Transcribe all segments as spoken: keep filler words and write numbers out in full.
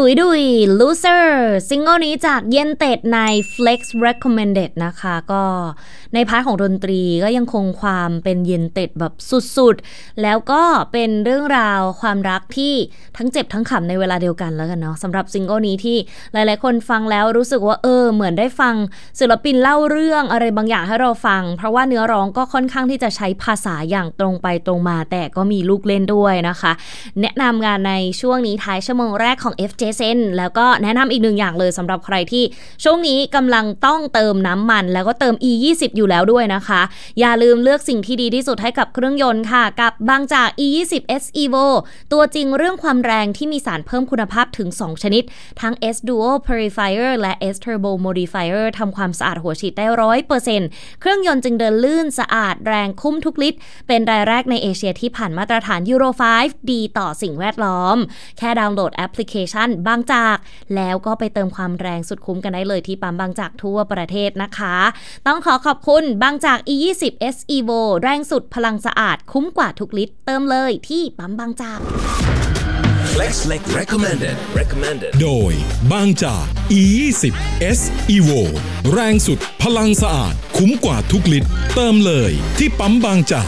ดุยดุย loser ซิงเกิลนี้จากเย็นเต็ดใน Flex Recommended นะคะก็ในพาร์ทของดนตรีก็ยังคงความเป็นเย็นเต็ดแบบสุดๆแล้วก็เป็นเรื่องราวความรักที่ทั้งเจ็บทั้งขำในเวลาเดียวกันแล้วกันเนาะสำหรับซิงเกิลนี้ที่หลายๆคนฟังแล้วรู้สึกว่าเออเหมือนได้ฟังศิลปินเล่าเรื่องอะไรบางอย่างให้เราฟังเพราะว่าเนื้อร้องก็ค่อนข้างที่จะใช้ภาษาอย่างตรงไปตรงมาแต่ก็มีลูกเล่นด้วยนะคะแนะนำงานในช่วงนี้ท้ายชั่วโมงแรกของ เอฟ เจ Zen แล้วก็แนะนำอีกหนึ่งอย่างเลยสำหรับใครที่ช่วงนี้กำลังต้องเติมน้ำมันแล้วก็เติม อี ยี่สิบ อยู่แล้วด้วยนะคะอย่าลืมเลือกสิ่งที่ดีที่สุดให้กับเครื่องยนต์ค่ะกับบางจาก อี ยี่สิบ เอส Evo ตัวจริงเรื่องความแรงที่มีสารเพิ่มคุณภาพถึงสองชนิดทั้ง S Duo Purifier และ S Turbo Modifier ทำความสะอาดหัวฉีดได้ ร้อยเปอร์เซ็นต์ เครื่องยนต์จึงเดินลื่นสะอาดแรงคุ้มทุกลิตรเป็นรายแรกในเอเชียที่ผ่านมาตรฐาน ยูโร ไฟว์ ดีต่อสิ่งแวดล้อมแค่ดาวน์โหลดแอปพลิเคชันบางจากแล้วก็ไปเติมความแรงสุดคุ้มกันได้เลยที่ปั๊มบางจากทั่วประเทศนะคะต้องขอขอบคุณบางจาก อี ยี่สิบ เอส Evo แรงสุดพลังสะอาดคุ้มกว่าทุกลิตรเติมเลยที่ปั๊มบางจาก Flex Recommended Recommended โดยบางจาก อี ยี่สิบ เอส Evo แรงสุดพลังสะอาดคุ้มกว่าทุกลิตรเติมเลยที่ปั๊มบางจาก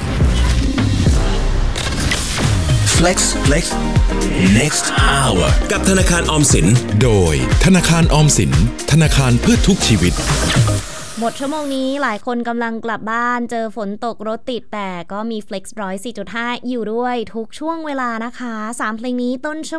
Flex Flex Next Hour กับธนาคารออมสินโดยธนาคารออมสินธนาคารเพื่อทุกชีวิตหมดชั่วโมงนี้หลายคนกำลังกลับบ้านเจอฝนตกรถติดแต่ก็มี Flex หนึ่งร้อยสี่จุดห้า อยู่ด้วยทุกช่วงเวลานะคะสามเพลงนี้ต้นชั่ว